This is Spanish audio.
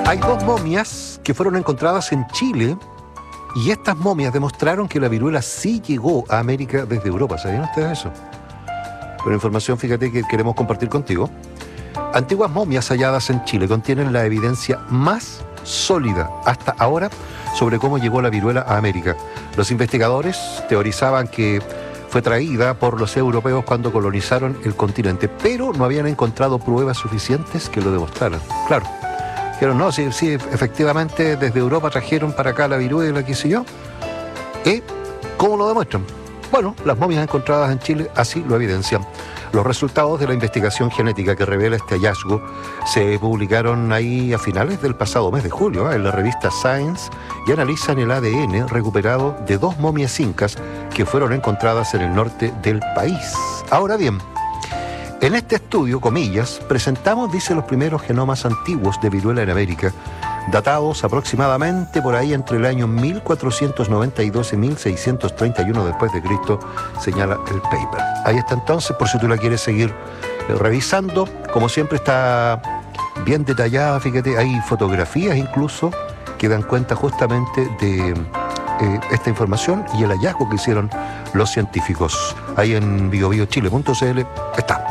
Hay dos momias que fueron encontradas en Chile y estas momias demostraron que la viruela sí llegó a América desde Europa. ¿Sabían ustedes eso? Pero información, fíjate, que queremos compartir contigo. Antiguas momias halladas en Chile contienen la evidencia más sólida hasta ahora sobre cómo llegó la viruela a América. Los investigadores teorizaban que fue traída por los europeos cuando colonizaron el continente, pero no habían encontrado pruebas suficientes que lo demostraran. Claro. Dijeron, no, sí, efectivamente desde Europa trajeron para acá la viruela, qué sé yo. ¿Y cómo lo demuestran? Bueno, las momias encontradas en Chile así lo evidencian. Los resultados de la investigación genética que revela este hallazgo se publicaron ahí a finales del pasado mes de julio en la revista Science y analizan el ADN recuperado de dos momias incas que fueron encontradas en el norte del país. Ahora bien, en este estudio, comillas, presentamos, dice, los primeros genomas antiguos de viruela en América, datados aproximadamente por ahí entre el año 1492 y 1631 después de Cristo, señala el paper. Ahí está entonces, por si tú la quieres seguir revisando. Como siempre está bien detallada, fíjate, hay fotografías incluso que dan cuenta justamente de esta información y el hallazgo que hicieron los científicos. Ahí en biobiochile.cl está.